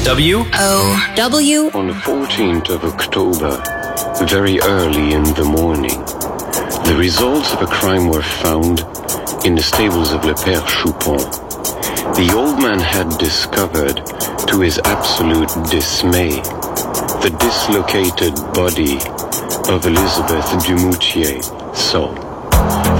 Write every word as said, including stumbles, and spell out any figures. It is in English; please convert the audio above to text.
W O W. On the fourteenth of October, very early in the morning, the results of a crime were found in the stables of Le Père Choupon. The old man had discovered, to his absolute dismay, the dislocated body of Elizabeth Dumoutier. So,